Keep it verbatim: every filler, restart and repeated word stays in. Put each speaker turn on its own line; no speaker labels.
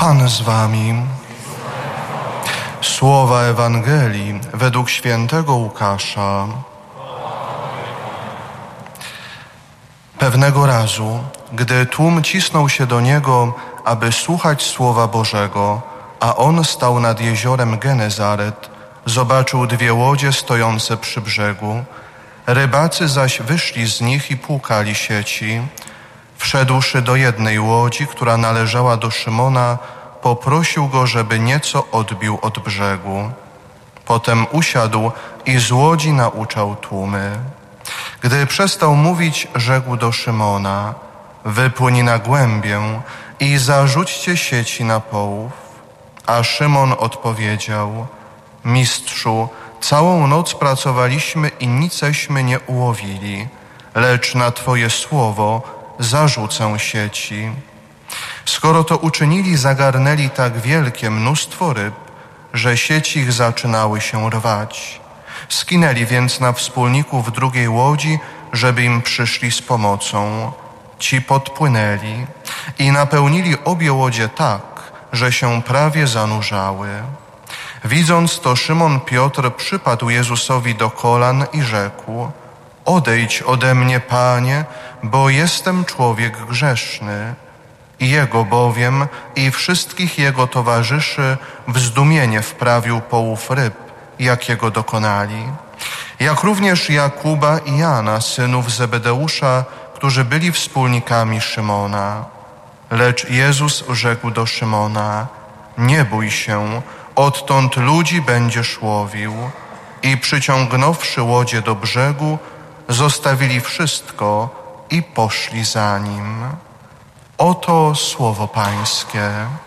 Pan z wami. Słowa Ewangelii według świętego Łukasza. Pewnego razu, gdy tłum cisnął się do niego, aby słuchać Słowa Bożego, a on stał nad jeziorem Genezaret, zobaczył dwie łodzie stojące przy brzegu. Rybacy zaś wyszli z nich i płukali sieci. Wszedłszy do jednej łodzi, która należała do Szymona, poprosił go, żeby nieco odbił od brzegu. Potem usiadł i z łodzi nauczał tłumy. Gdy przestał mówić, rzekł do Szymona: wypłyń na głębię i zarzućcie sieci na połów. A Szymon odpowiedział: Mistrzu, całą noc pracowaliśmy i niceśmy nie ułowili, lecz na Twoje słowo zarzucę sieci. Skoro to uczynili, zagarnęli tak wielkie mnóstwo ryb, że sieci ich zaczynały się rwać. Skinęli więc na wspólników drugiej łodzi, żeby im przyszli z pomocą. Ci podpłynęli i napełnili obie łodzie tak, że się prawie zanurzały. Widząc to, Szymon Piotr przypadł Jezusowi do kolan i rzekł: odejdź ode mnie, Panie, bo jestem człowiek grzeszny. Jego bowiem i wszystkich jego towarzyszy w zdumienie wprawił połów ryb, jakiego dokonali. Jak również Jakuba i Jana, synów Zebedeusza, którzy byli wspólnikami Szymona. Lecz Jezus rzekł do Szymona: nie bój się, odtąd ludzi będziesz łowił. I przyciągnąwszy łodzie do brzegu, zostawili wszystko i poszli za nim. Oto słowo Pańskie.